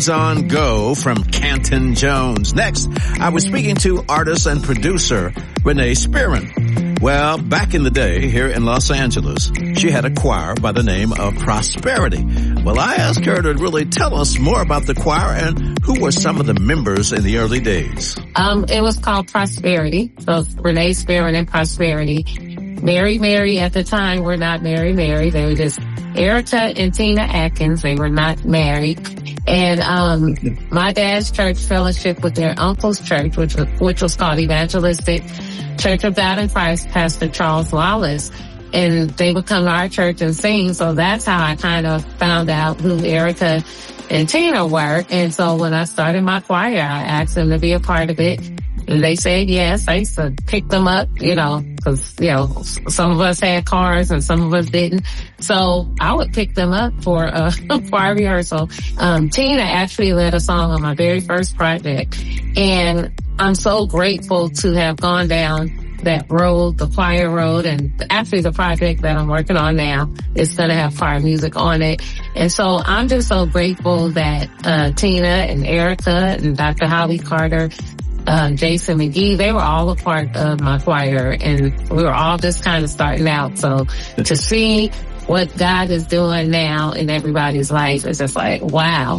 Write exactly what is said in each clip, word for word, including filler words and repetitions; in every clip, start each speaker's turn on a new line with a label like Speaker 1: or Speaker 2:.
Speaker 1: Praise on Go from Canton Jones. Next, I was speaking to artist and producer Renee Spearman. Well, back in the day here in Los Angeles, she had a choir by the name of Prosperity. Well, I asked her to really tell us more about the choir and who were some of the members in the early days.
Speaker 2: Um, it was called Prosperity. So Renee Spearman and Prosperity. Mary Mary at the time were not Mary Mary. They were just Erica and Tina Atkins. They were not married. And um my dad's church fellowship with their uncle's church, which was, which was called Evangelistic Church of God in Christ, Pastor Charles Wallace. And they would come to our church and sing. So that's how I kind of found out who Erica and Tina were. And so when I started my choir, I asked them to be a part of it. And they said yes. I used to pick them up, you know, because, you know, some of us had cars and some of us didn't. So I would pick them up for uh, for our rehearsal. Um, Tina actually led a song on my very first project. And I'm so grateful to have gone down that road, the choir road, and actually the project that I'm working on now is going to have choir music on it. And so I'm just so grateful that uh Tina and Erica and Doctor Holly Carter, uh Jason McGee, they were all a part of my choir, and we were all just kind of starting out. So to see what God is doing now in everybody's life is just like, wow.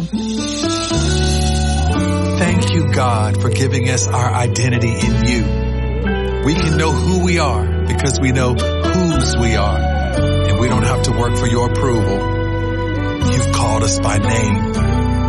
Speaker 3: Thank you, God, for giving us our identity in you. We can know who we are because we know whose we are, and we don't have to work for your approval. You've called us by name.